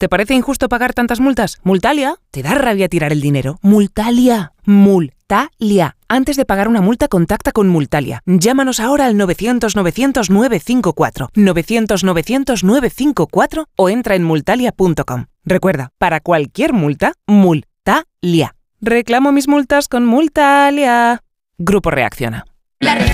¿Te parece injusto pagar tantas multas? Multalia. ¿Te da rabia tirar el dinero? Multalia. Multalia. Antes de pagar una multa, contacta con Multalia. Llámanos ahora al 900-900-954. 900-900-954 o entra en multalia.com. Recuerda, para cualquier multa, Multalia. Reclamo mis multas con Multalia. Grupo Reacciona.